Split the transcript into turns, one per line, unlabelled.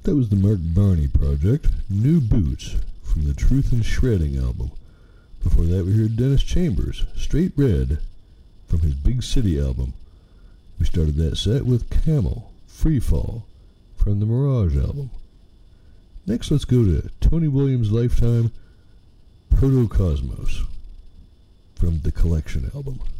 That was the Mark Barney Project, New Boots, from the Truth in Shredding album. Before that we heard Dennis Chambers, Straight Red, from his Big City album. We started that set with Camel, Free Fall, from the Mirage album. Next let's go to Tony Williams' Lifetime, Protocosmos, from the Collection album.